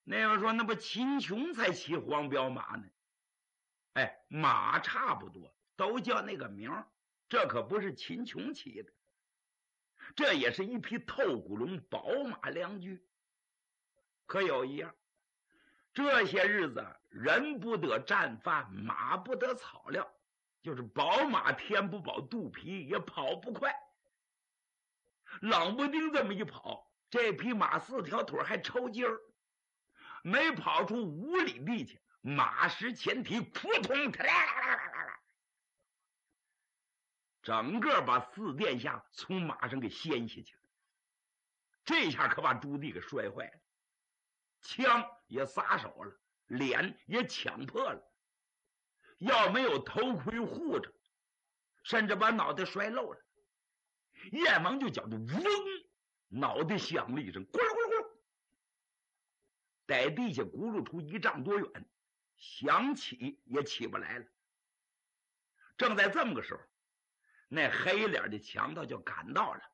那人说那不秦琼才骑黄骠马呢。哎，马差不多都叫那个名儿，这可不是秦琼骑的，这也是一匹透骨龙宝马良驹。可有一样，这些日子人不得战饭，马不得草料，就是宝马填不饱肚皮也跑不快。冷不丁这么一跑，这匹马4条腿还抽筋儿，没跑出5里地去，马失前蹄，扑通，整个把4殿下从马上给掀下去了。这下可把朱棣给摔坏了，枪也撒手了，脸也抢破了，要没有头盔护着，甚至把脑袋摔漏了。燕王就觉得嗡，脑袋响了一声，咕噜咕噜咕噜，在地下咕噜出1丈多远，想起也起不来了。正在这么个时候，那黑脸的强盗就赶到了。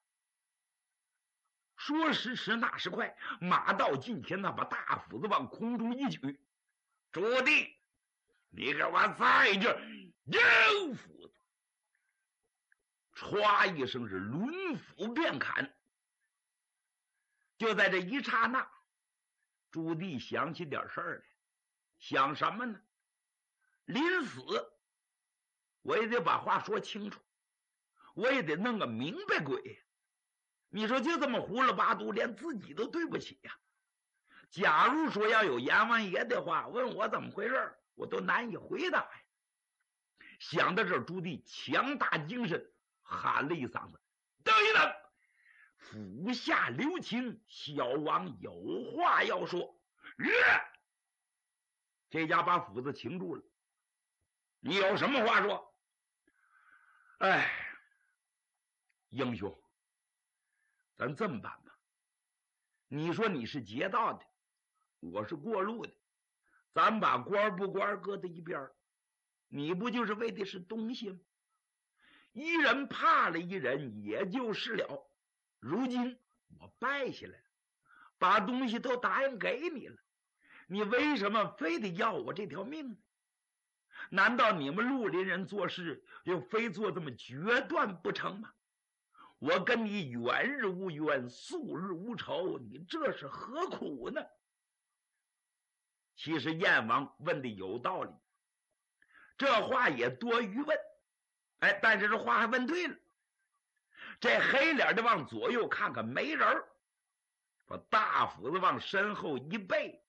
说时迟，那时快，马到近前，他把大斧子往空中一举：“朱棣，你给我在这扔斧子！”歘一声是抡斧便砍。就在这一刹那，朱棣想起点事儿来。想什么呢？临死我也得把话说清楚，我也得弄个明白鬼。你说就这么胡了八嘟，连自己都对不起呀。假如说要有阎王爷的话，问我怎么回事，我都难以回答呀。想到这儿，朱棣强打精神，喊了一嗓子：“等一等！府下留情，小王有话要说。”这家把斧子擒住了。你有什么话说？哎，英雄，咱这么办吧，你说你是劫道的，我是过路的，咱把官不官搁在一边，你不就是为的是东西吗？一人怕了一人也就是了。如今我败下来了，把东西都答应给你了，你为什么非得要我这条命呢？难道你们绿林人做事就非做这么决断不成吗？我跟你远日无冤，素日无仇，你这是何苦呢？其实燕王问的有道理，这话也多余问。哎，但是这话还问对了。这黑脸的往左右看看没人，把大斧子往身后一背。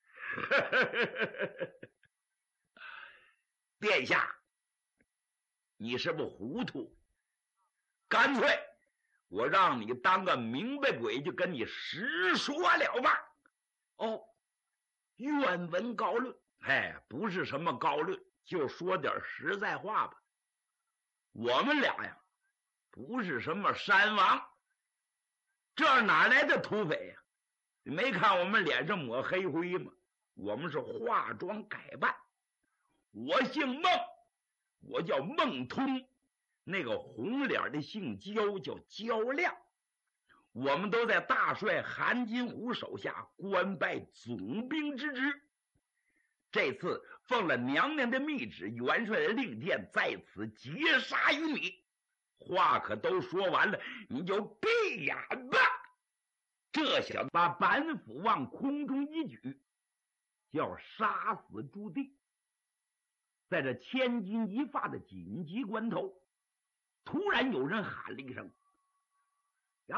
殿下，你是不是糊涂？干脆我让你当个明白鬼，就跟你实说了吧。哦，愿闻高论。哎，不是什么高论，就说点实在话吧。我们俩呀，不是什么山王，这哪来的土匪呀？你没看我们脸上抹黑灰吗？我们是化妆改扮。我姓孟，我叫孟通，那个红脸的姓焦，叫焦亮。我们都在大帅韩金虎手下官拜总兵之职。这次奉了娘娘的密旨，元帅的令箭，在此截杀于你。话可都说完了，你就闭眼吧。这小子把板斧往空中一举，就要杀死朱棣。在这千钧一发的紧急关头，突然有人喊了一声：“要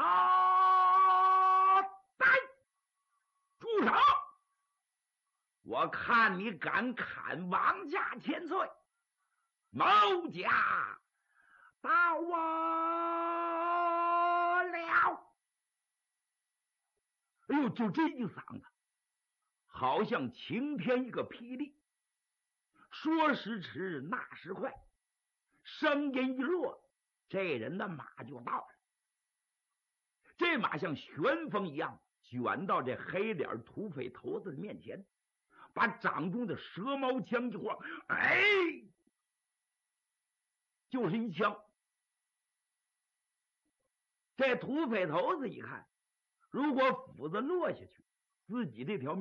带住手！我看你敢砍王家千岁！某家到我了！”哎呦，就这一嗓子，好像晴天一个霹雳。说时迟，那时快，声音一落，这人的马就到了。这马像旋风一样卷到这黑脸土匪头子的面前，把掌中的蛇矛枪一晃，哎，就是一枪。这土匪头子一看，如果斧子落下去，自己这条